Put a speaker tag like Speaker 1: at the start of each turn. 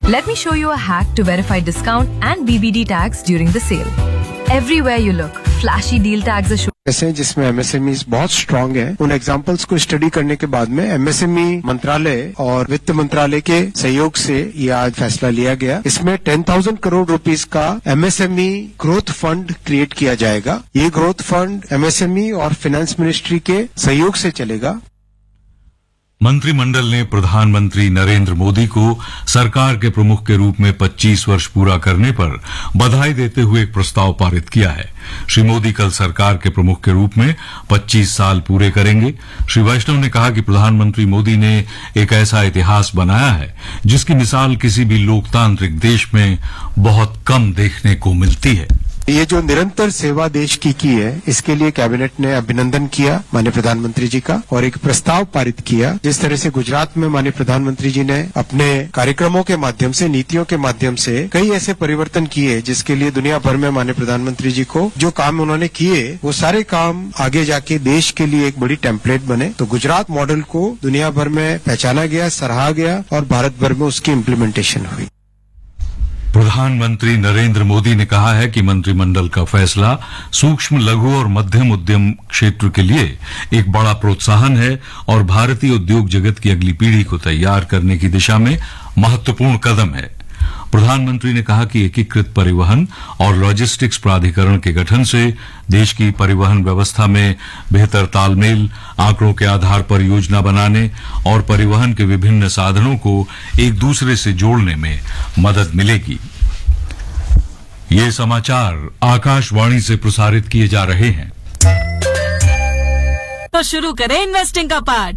Speaker 1: Let me show you a hack to verify discount and BBD tags during the sale. Everywhere you look, flashy deal tags are shown.
Speaker 2: ऐसे जिसमें MSME बहुत strong है, उन examples को study करने के बाद में एमएसएमई मंत्रालय और वित्त मंत्रालय के सहयोग से ये आज फैसला लिया गया। इसमें 10,000 करोड़ रुपीस का एमएसएमई ग्रोथ फंड क्रिएट किया जाएगा। ये ग्रोथ फंड एमएसएमई और फाइनेंस मिनिस्ट्री के सहयोग से चलेगा।
Speaker 3: मंत्रिमंडल ने प्रधानमंत्री नरेंद्र मोदी को सरकार के प्रमुख के रूप में 25 वर्ष पूरा करने पर बधाई देते हुए एक प्रस्ताव पारित किया है। श्री मोदी कल सरकार के प्रमुख के रूप में 25 साल पूरे करेंगे। श्री वैष्णव ने कहा कि प्रधानमंत्री मोदी ने एक ऐसा इतिहास बनाया है जिसकी मिसाल किसी भी लोकतांत्रिक देश में बहुत कम देखने को मिलती है।
Speaker 2: ये जो निरंतर सेवा देश की है, इसके लिए कैबिनेट ने अभिनंदन किया माननीय प्रधानमंत्री जी का और एक प्रस्ताव पारित किया। जिस तरह से गुजरात में माननीय प्रधानमंत्री जी ने अपने कार्यक्रमों के माध्यम से, नीतियों के माध्यम से कई ऐसे परिवर्तन किए जिसके लिए दुनिया भर में माननीय प्रधानमंत्री जी को जो काम उन्होंने किए वो सारे काम आगे जाके देश के लिए एक बड़ी टेम्पलेट बने। तो गुजरात मॉडल को दुनिया भर में पहचाना गया, सराहा गया और भारत भर में उसकी इम्प्लीमेंटेशन हुई।
Speaker 3: प्रधानमंत्री नरेंद्र मोदी ने कहा है कि मंत्रिमंडल का फैसला सूक्ष्म, लघु और मध्यम उद्यम क्षेत्र के लिए एक बड़ा प्रोत्साहन है और भारतीय उद्योग जगत की अगली पीढ़ी को तैयार करने की दिशा में महत्वपूर्ण कदम है। प्रधानमंत्री ने कहा कि एकीकृत परिवहन और लॉजिस्टिक्स प्राधिकरण के गठन से देश की परिवहन व्यवस्था में बेहतर तालमेल, आंकड़ों के आधार पर योजना बनाने और परिवहन के विभिन्न साधनों को एक दूसरे से जोड़ने में मदद मिलेगी। ये समाचार आकाशवाणी से प्रसारित किए जा रहे हैं।
Speaker 4: तो शुरू करें इन्वेस्टिंग का पार्ट।